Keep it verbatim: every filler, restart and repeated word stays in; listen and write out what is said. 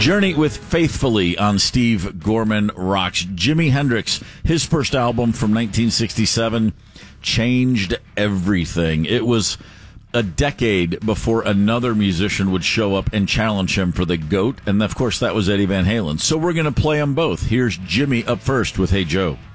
Journey with Faithfully on Steve Gorman Rocks. Jimi Hendrix, his first album from nineteen sixty-seven, changed everything. It was a decade before another musician would show up and challenge him for the GOAT, and of course that was Eddie Van Halen. So we're going to play them both. Here's Jimmy up first with Hey Joe.